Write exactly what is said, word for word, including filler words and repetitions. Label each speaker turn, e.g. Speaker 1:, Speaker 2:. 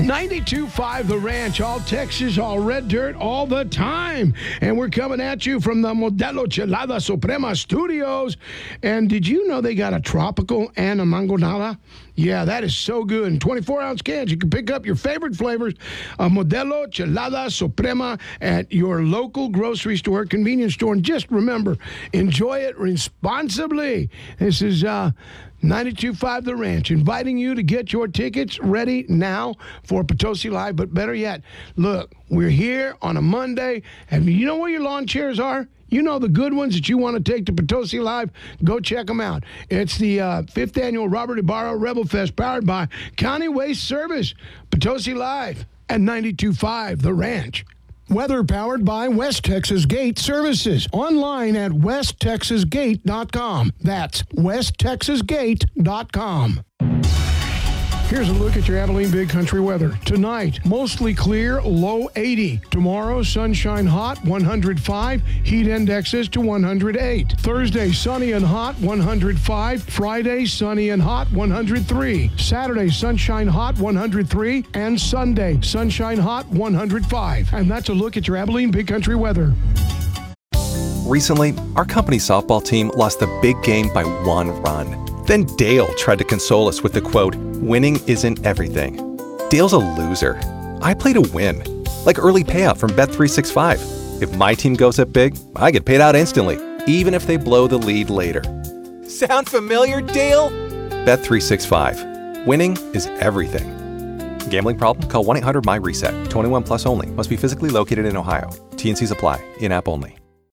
Speaker 1: ninety-two point five The Ranch, all Texas, all red dirt, all the time. And we're coming at you from the Modelo Chelada Suprema Studios. And did you know they got a tropical and a mangonada? Yeah, that is so good. In twenty-four ounce cans, you can pick up your favorite flavors of Modelo Chelada Suprema at your local grocery store, convenience store. And just remember, enjoy it responsibly. This is uh, ninety-two point five The Ranch, inviting you to get your tickets ready now for Potosi Live. But better yet, look, we're here on a Monday. And you know where your lawn chairs are? You know the good ones that you want to take to Potosi Live? Go check them out. It's the uh, fifth Annual Robert Ibarra Rebel Fest, powered by County Waste Service. Potosi Live at ninety-two point five The Ranch. Weather powered by West Texas Gate Services. Online at west texas gate dot com. That's west texas gate dot com. Here's a look at your Abilene Big Country weather. Tonight, mostly clear, low eighty. Tomorrow, sunshine hot, one hundred five. Heat indexes to one hundred eight. Thursday, sunny and hot, one hundred five. Friday, sunny and hot, one hundred three. Saturday, sunshine hot, one hundred three. And Sunday, sunshine hot, one hundred five. And that's a look at your Abilene Big Country weather.
Speaker 2: Recently, our company softball team lost the big game by one run. Then Dale tried to console us with the quote, "Winning isn't everything." Dale's a loser. I play to win. Like early payout from Bet three sixty-five. If my team goes up big, I get paid out instantly, even if they blow the lead later. Sound familiar, Dale? Bet three sixty-five. Winning is everything. Gambling problem? Call one eight hundred M Y RESET. twenty-one plus only. Must be physically located in Ohio. T and Cs apply. In-app only.